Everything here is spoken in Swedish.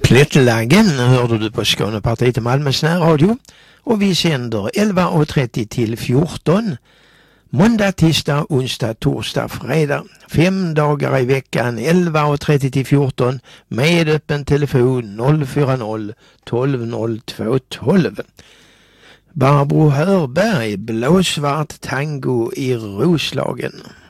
Plättlägen hörde du på Skånepartiet i Malmös närradio och vi sänder 11.30 till 14. Måndag, tisdag, onsdag, torsdag, fredag. 5 dagar i veckan 11.30 till 14 med öppen telefon 040 12 02 12. Barbro Hörberg, Blåsvart tango i Roslagen.